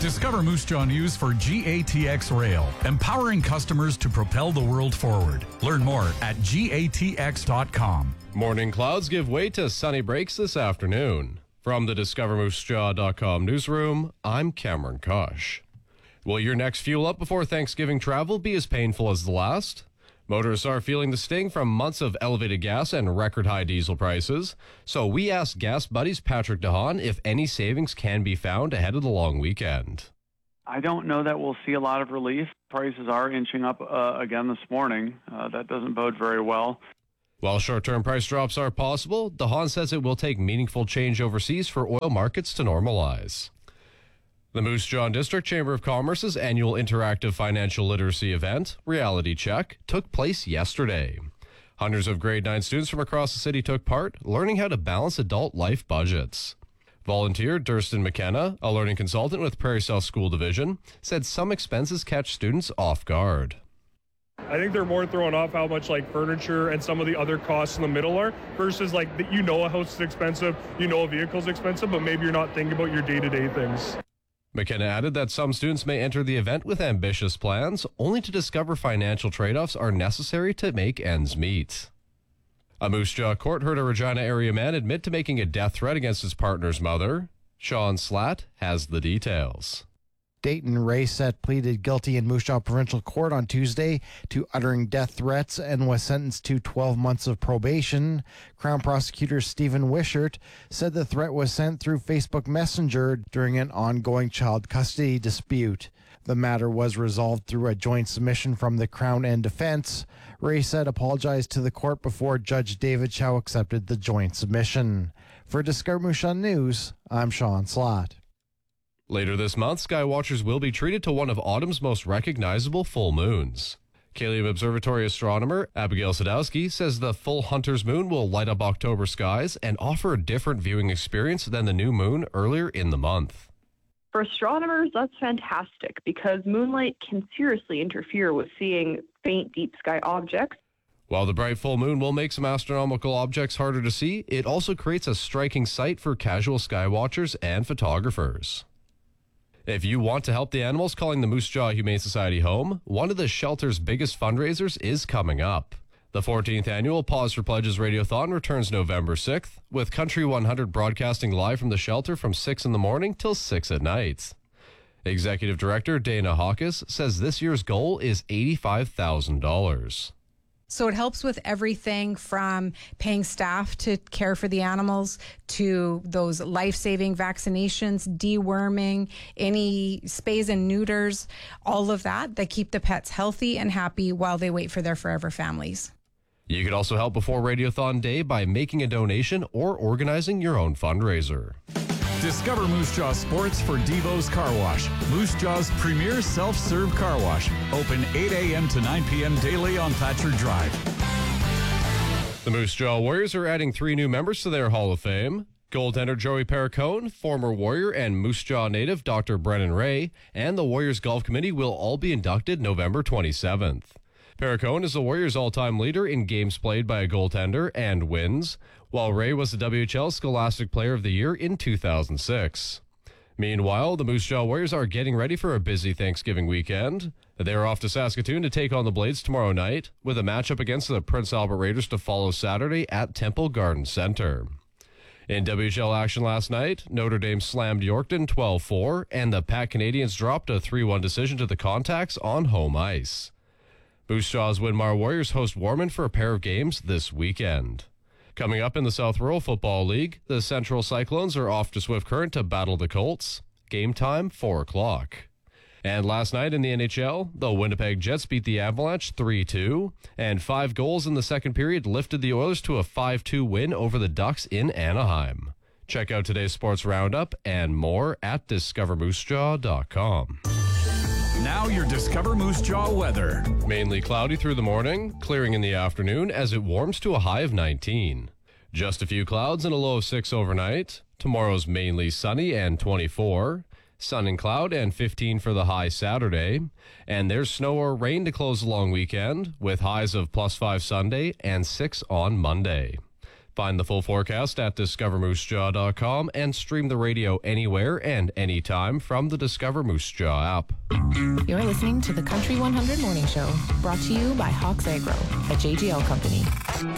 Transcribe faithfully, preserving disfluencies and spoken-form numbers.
Discover Moose Jaw News for G A T X Rail, empowering customers to propel the world forward. Learn more at G A T X dot com. Morning clouds give way to sunny breaks this afternoon. From the Discover Moose Jaw dot com newsroom, I'm Cameron Kosh. Will your next fuel up before Thanksgiving travel be as painful as the last? Motorists are feeling the sting from months of elevated gas and record-high diesel prices. So we asked Gas Buddies Patrick DeHaan if any savings can be found ahead of the long weekend. I don't know that we'll see a lot of relief. Prices are inching up uh, again this morning. Uh, that doesn't bode very well. While short-term price drops are possible, DeHaan says it will take meaningful change overseas for oil markets to normalize. The Moose Jaw District Chamber of Commerce's annual interactive financial literacy event, Reality Check, took place yesterday. Hundreds of grade nine students from across the city took part, learning how to balance adult life budgets. Volunteer Durston McKenna, a learning consultant with Prairie South School Division, said some expenses catch students off guard. I think they're more thrown off how much like furniture and some of the other costs in the middle are versus like you know a house is expensive, you know a vehicle's expensive, but maybe you're not thinking about your day-to-day things. McKenna added that some students may enter the event with ambitious plans, only to discover financial trade-offs are necessary to make ends meet. A Moose Jaw court heard a Regina area man admit to making a death threat against his partner's mother. Sean Slatt has the details. Dayton Raysett pleaded guilty in Moose Jaw Provincial Court on Tuesday to uttering death threats and was sentenced to twelve months of probation. Crown Prosecutor Stephen Wishart said the threat was sent through Facebook Messenger during an ongoing child custody dispute. The matter was resolved through a joint submission from the Crown and defense. Raysett apologized to the court before Judge David Chow accepted the joint submission. For Discover Moose Jaw News, I'm Sean Slatt. Later this month, skywatchers will be treated to one of autumn's most recognizable full moons. Kalium Observatory astronomer Abigail Sadowski says the full Hunter's moon will light up October skies and offer a different viewing experience than the new moon earlier in the month. For astronomers, that's fantastic because moonlight can seriously interfere with seeing faint deep sky objects. While the bright full moon will make some astronomical objects harder to see, it also creates a striking sight for casual skywatchers and photographers. If you want to help the animals calling the Moose Jaw Humane Society home, one of the shelter's biggest fundraisers is coming up. The fourteenth annual Pause for Pledges Radiothon returns November sixth, with Country one hundred broadcasting live from the shelter from six in the morning till six at night. Executive Director Dana Hawkes says this year's goal is eighty-five thousand dollars. So it helps with everything from paying staff to care for the animals to those life-saving vaccinations, deworming, any spays and neuters, all of that that keep the pets healthy and happy while they wait for their forever families. You can also help before Radiothon Day by making a donation or organizing your own fundraiser. Discover Moose Jaw Sports for Devo's Car Wash, Moose Jaw's premier self-serve car wash. Open eight a.m. to nine p.m. daily on Thatcher Drive. The Moose Jaw Warriors are adding three new members to their Hall of Fame. Goaltender Joey Perricone, former Warrior and Moose Jaw native Doctor Brennan Ray, and the Warriors Golf Committee will all be inducted November twenty-seventh. Perricone is the Warriors' all-time leader in games played by a goaltender and wins, while Ray was the W H L Scholastic Player of the Year in two thousand six. Meanwhile, the Moose Jaw Warriors are getting ready for a busy Thanksgiving weekend. They are off to Saskatoon to take on the Blades tomorrow night, with a matchup against the Prince Albert Raiders to follow Saturday at Temple Garden Center. In W H L action last night, Notre Dame slammed Yorkton twelve four, and the Pac Canadians dropped a three one decision to the Contacts on home ice. Moose Jaw's Winmar Warriors host Warman for a pair of games this weekend. Coming up in the South Rural Football League, the Central Cyclones are off to Swift Current to battle the Colts. Game time, four o'clock. And last night in the N H L, the Winnipeg Jets beat the Avalanche three two, and five goals in the second period lifted the Oilers to a five two win over the Ducks in Anaheim. Check out today's sports roundup and more at discover moose jaw dot com. Now your Discover Moose Jaw weather. Mainly cloudy through the morning, clearing in the afternoon as it warms to a high of nineteen. Just a few clouds and a low of six overnight. Tomorrow's mainly sunny and twenty-four. Sun and cloud and fifteen for the high Saturday. And there's snow or rain to close the long weekend with highs of plus five Sunday and six on Monday. Find the full forecast at discover moose jaw dot com and stream the radio anywhere and anytime from the Discover Moose Jaw app. You're listening to the Country one hundred Morning Show, brought to you by Hawks Agro, a J G L company.